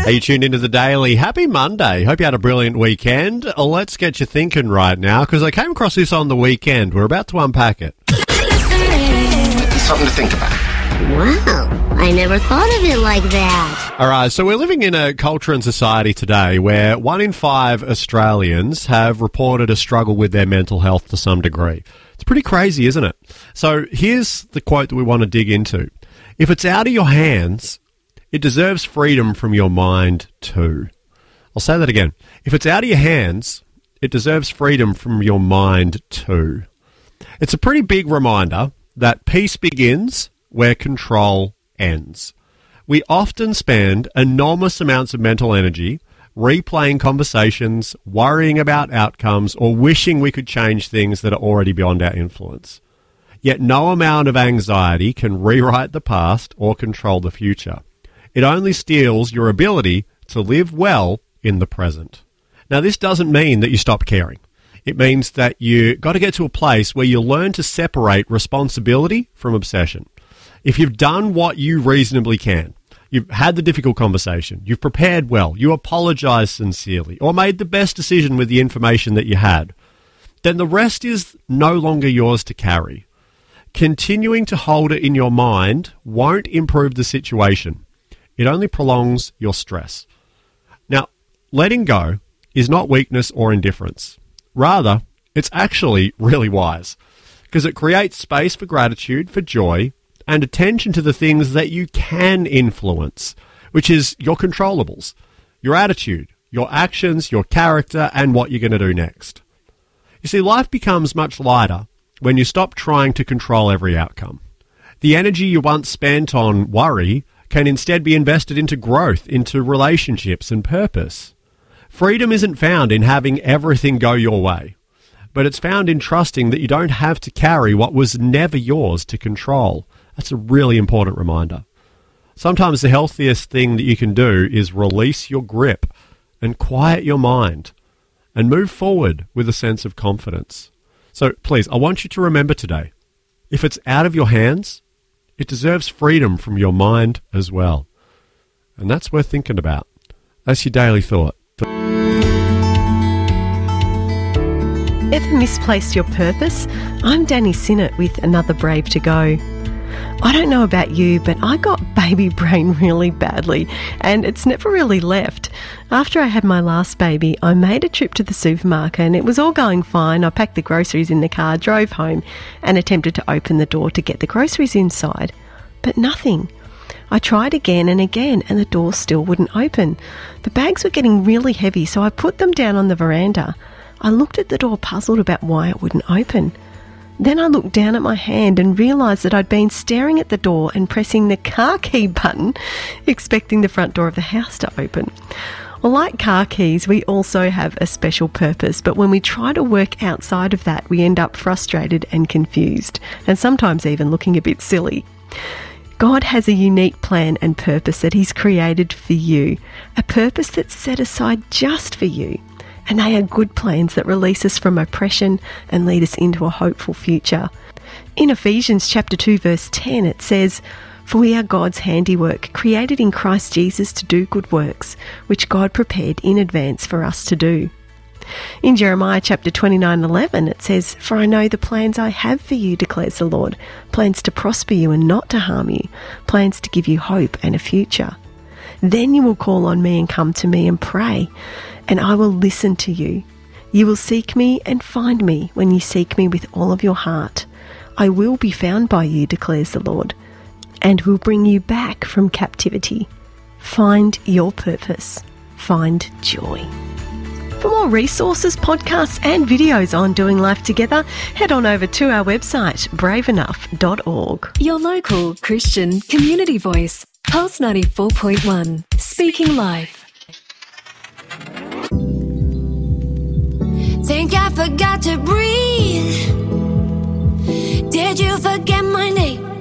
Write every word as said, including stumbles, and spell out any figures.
Are you tuned into the Daily? Happy Monday. Hope you had a brilliant weekend. Let's get you thinking right now, because I came across this on the weekend. We're about to unpack it. Something to think about. Wow, I never thought of it like that. All right, so we're living in a culture and society today where one in five Australians have reported a struggle with their mental health to some degree. It's pretty crazy, isn't it? So here's the quote that we want to dig into. If it's out of your hands, it deserves freedom from your mind too. I'll say that again. If it's out of your hands, it deserves freedom from your mind too. It's a pretty big reminder that peace begins where control ends. We often spend enormous amounts of mental energy replaying conversations, worrying about outcomes, or wishing we could change things that are already beyond our influence. Yet no amount of anxiety can rewrite the past or control the future. It only steals your ability to live well in the present. Now, this doesn't mean that you stop caring. It means that you got to get to a place where you learn to separate responsibility from obsession. If you've done what you reasonably can, you've had the difficult conversation, you've prepared well, you apologized sincerely, or made the best decision with the information that you had, then the rest is no longer yours to carry. Continuing to hold it in your mind won't improve the situation. It only prolongs your stress. Now, letting go is not weakness or indifference. Rather, it's actually really wise, because it creates space for gratitude, for joy, and attention to the things that you can influence, which is your controllables, your attitude, your actions, your character, and what you're going to do next. You see, life becomes much lighter when you stop trying to control every outcome. The energy you once spent on worry can instead be invested into growth, into relationships and purpose. Freedom isn't found in having everything go your way, but it's found in trusting that you don't have to carry what was never yours to control. That's a really important reminder. Sometimes the healthiest thing that you can do is release your grip and quiet your mind and move forward with a sense of confidence. So please, I want you to remember today, if it's out of your hands, it deserves freedom from your mind as well. And that's worth thinking about. That's your daily thought. Ever misplaced your purpose? I'm Danny Sinnott with another Brave to Go. I don't know about you, but I got baby brain really badly, and it's never really left. After I had my last baby, I made a trip to the supermarket and it was all going fine. I packed the groceries in the car, drove home and attempted to open the door to get the groceries inside, but nothing. I tried again and again and the door still wouldn't open. The bags were getting really heavy, so I put them down on the veranda. I looked at the door puzzled about why it wouldn't open. Then I looked down at my hand and realised that I'd been staring at the door and pressing the car key button, expecting the front door of the house to open. Well, like car keys, we also have a special purpose, but when we try to work outside of that, we end up frustrated and confused, and sometimes even looking a bit silly. God has a unique plan and purpose that He's created for you, a purpose that's set aside just for you. And they are good plans that release us from oppression and lead us into a hopeful future. In Ephesians chapter two verse ten it says, "For we are God's handiwork, created in Christ Jesus to do good works, which God prepared in advance for us to do." In Jeremiah chapter twenty-nine eleven it says, "For I know the plans I have for you, declares the Lord, plans to prosper you and not to harm you, plans to give you hope and a future. Then you will call on me and come to me and pray, and I will listen to you. You will seek me and find me when you seek me with all of your heart. I will be found by you, declares the Lord, and will bring you back from captivity. Find your purpose. Find joy." For more resources, podcasts and videos on doing life together, head on over to our website, brave enough dot org. Your local Christian community voice, Pulse ninety-four point one, speaking life. Think I forgot to breathe? Did you forget my name?